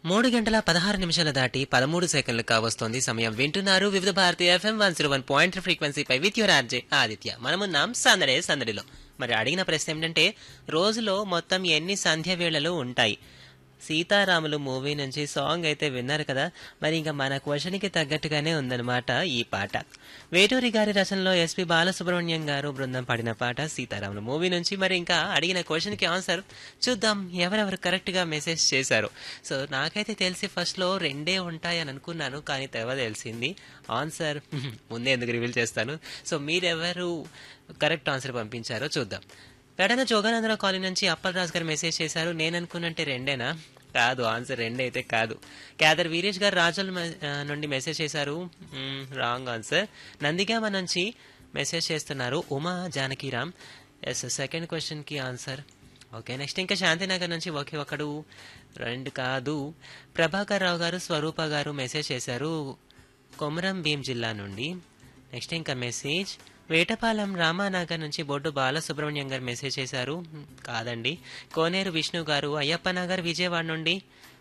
3 గంటల 16 నిమిషాలు దాటి 13 సెకండ్లు కావస్తోంది సమయం. వింటున్నారు వివిధ Bharati FM 101.3 ఫ్రీక్వెన్సీపై with your RJ Aditya. మనమున్నాం సందడిలో. మరి అడిగిన ప్రశ్న ఏమిటంటే, రోజులో మొత్తం ఎన్ని సంధ్య వేళలు ఉంటాయి? సీతారాములు మూవీ నుంచి సాంగ్ అయితే విన్నారు కదా. మరి ఇంకా మన క్వశ్చన్కి తగ్గట్టుగానే ఉందన్నమాట ఈ పాట. వేటూరి గారి రచనలో ఎస్పి బాలసుబ్రహ్మణ్యం గారు బృందం పాడిన పాట సీతారాములు మూవీ నుంచి. మరి ఇంకా అడిగిన క్వశ్చన్కి ఆన్సర్ చూద్దాం ఎవరెవరు కరెక్ట్గా మెసేజ్ చేశారు. సో నాకైతే తెలిసి ఫస్ట్లో రెండే ఉంటాయి అని అనుకున్నాను, కానీ తర్వాత తెలిసింది ఆన్సర్ ముందే ఎందుకు రివీల్ చేస్తాను. సో మీరెవరు కరెక్ట్ ఆన్సర్ పంపించారో చూద్దాం. పెడన జోగానందరావు కాలనీ నుంచి అప్పలరాజు గారు మెసేజ్ చేశారు. నేను అనుకున్నంటే రెండేనా? కాదు, ఆన్సర్ రెండే అయితే కాదు. క్యాదర్ వీరేష్ గారు రాజుల నుండి మెసేజ్ చేశారు. Wrong answer. నందిగామ నుంచి మెసేజ్ చేస్తున్నారు ఉమా జానకిరామ్. ఎస్, సెకండ్ క్వశ్చన్కి ఆన్సర్ ఓకే. నెక్స్ట్ ఇంకా శాంతినగర్ నుంచి ఒకే ఒకడు, రెండు కాదు. ప్రభాకర్ రావు గారు స్వరూప గారు మెసేజ్ చేశారు కొమరం భీం జిల్లా నుండి. నెక్స్ట్ ఇంకా మెసేజ్ వేటపాలెం రామానగర్ నుంచి బొడ్డు బాలసుబ్రహ్మణ్యం గారు మెసేజ్ చేశారు. కాదండి. కోనేరు విష్ణు గారు అయ్యప్ప నగర్ విజయవాడ నుండి.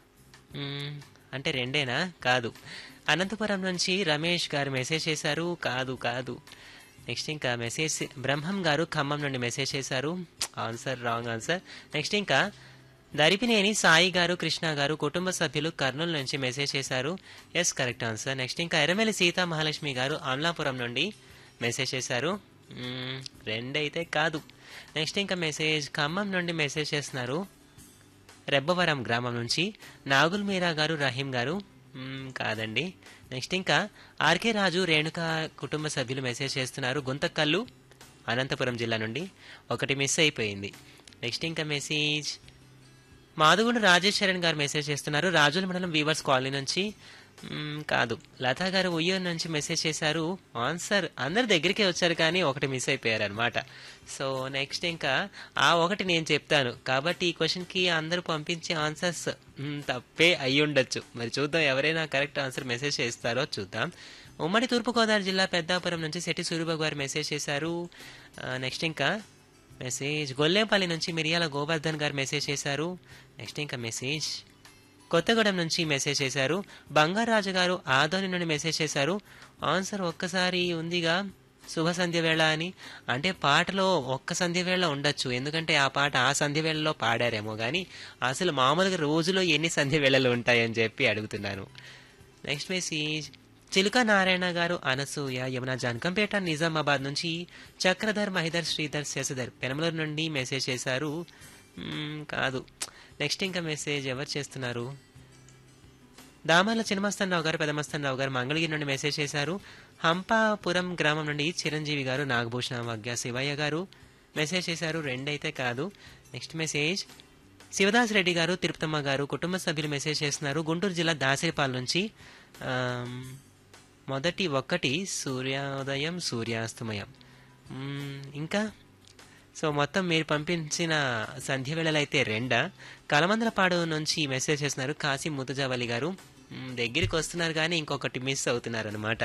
అంటే రెండేనా? కాదు. అనంతపురం నుంచి రమేష్ గారు మెసేజ్ చేశారు. కాదు. నెక్స్ట్ ఇంకా మెసేజ్ బ్రహ్మం గారు ఖమ్మం నుండి మెసేజ్ చేశారు. Answer wrong answer. నెక్స్ట్ ఇంకా దరిపినేని సాయి గారు కృష్ణ గారు కుటుంబ సభ్యులు కర్నూలు నుంచి మెసేజ్ చేశారు. Yes, correct answer. నెక్స్ట్ ఇంకా ఎర్రమెల్లి సీతా మహాలక్ష్మి గారు అమలాపురం నుండి మెసేజ్ చేశారు. రెండైతే కాదు. నెక్స్ట్ ఇంకా మెసేజ్ ఖమ్మం నుండి మెసేజ్ చేస్తున్నారు రెబ్బవరం గ్రామం నుంచి నాగుల్ మీరా గారు రహీం గారు. కాదండి. నెక్స్ట్ ఇంకా ఆర్కే రాజు రేణుక కుటుంబ సభ్యులు మెసేజ్ చేస్తున్నారు గుంతకల్లు అనంతపురం జిల్లా నుండి. ఒకటి మిస్ అయిపోయింది. నెక్స్ట్ ఇంకా మెసేజ్ మాధవుడు రాజేష్ చరణ్ గారు మెసేజ్ చేస్తున్నారు రాజుల మండలం వీవర్స్ కాలనీ నుంచి. కాదు. లతా గారు ఉయ్యూరు నుంచి మెసేజ్ చేశారు. ఆన్సర్ అందరి దగ్గరికే వచ్చారు, కానీ ఒకటి మిస్ అయిపోయారు అనమాట. సో నెక్స్ట్ ఇంకా ఆ ఒకటి నేను చెప్తాను కాబట్టి ఈ క్వశ్చన్కి అందరూ పంపించే ఆన్సర్స్ తప్పే అయి ఉండొచ్చు. మరి చూద్దాం ఎవరైనా కరెక్ట్ ఆన్సర్ మెసేజ్ చేస్తారో చూద్దాం. ఉమ్మడి తూర్పుగోదావరి జిల్లా పెద్దాపురం నుంచి శెట్టి సూరిబాబు గారు మెసేజ్ చేశారు. నెక్స్ట్ ఇంకా మెసేజ్ గొల్లేపల్లి నుంచి మిరియాల గోవర్ధన్ గారు మెసేజ్ చేశారు. నెక్స్ట్ ఇంకా మెసేజ్ కొత్తగూడెం నుంచి మెసేజ్ చేశారు బంగారాజు గారు ఆదోని నుండి మెసేజ్ చేశారు. ఆన్సర్ ఒక్కసారి ఉందిగా శుభ సంధ్య వేళ అని. అంటే పాటలో ఒక్క సంధ్య వేళ ఉండొచ్చు, ఎందుకంటే ఆ పాట ఆ సంధ్య వేళలో పాడారేమో, కానీ అసలు మామూలుగా రోజులో ఎన్ని సంధ్య వేళలు ఉంటాయని చెప్పి అడుగుతున్నాను. నెక్స్ట్ మెసేజ్ చిలుక నారాయణ గారు అనసూయ యమున జనకంపేట నిజామాబాద్ నుంచి చక్రధర్ మహిధర్ శ్రీధర్ శశిధర్ పెనమలూరు నుండి మెసేజ్ చేశారు. కాదు. నెక్స్ట్ ఇంకా మెసేజ్ ఎవరు చేస్తున్నారు? దామాల చిన్నమస్తన్ రావు గారు పెదమస్తన్ రావు గారు మంగళగిరి నుండి మెసేజ్ చేశారు. హంపాపురం గ్రామం నుండి చిరంజీవి గారు నాగభూషణ వగ్గ శివయ్య గారు మెసేజ్ చేశారు. రెండైతే కాదు. నెక్స్ట్ మెసేజ్ శివదాస్ రెడ్డి గారు తిరుపతమ్మ గారు కుటుంబ సభ్యులు మెసేజ్ చేస్తున్నారు గుంటూరు జిల్లా దాసరిపాల్ నుంచి. మొదటి ఒక్కటి సూర్యోదయం సూర్యాస్తమయం. ఇంకా సో మొత్తం మీరు పంపించిన సంధ్య వేళలు అయితే రెండా. కలమందలపాడు నుంచి మెసేజ్ చేస్తున్నారు కాశీ ముతుజావలి గారు. దగ్గరికి వస్తున్నారు కానీ ఇంకొకటి మిస్ అవుతున్నారు అనమాట.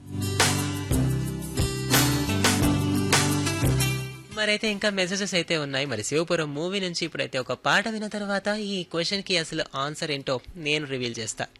మరైతే ఇంకా మెసేజెస్ అయితే ఉన్నాయి. మరి శివపురం మూవీ నుంచి ఇప్పుడైతే ఒక పాట విన్న తర్వాత ఈ క్వశ్చన్కి అసలు ఆన్సర్ ఏంటో నేను రివీల్ చేస్తా.